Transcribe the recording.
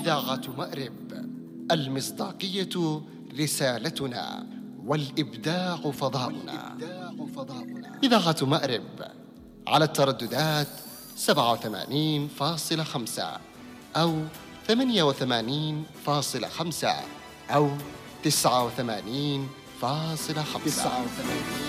إذاعة مأرب، المصداقية رسالتنا والإبداع فضاؤنا. إذاعة مأرب على الترددات 87.5 أو 88.5 أو 89.5.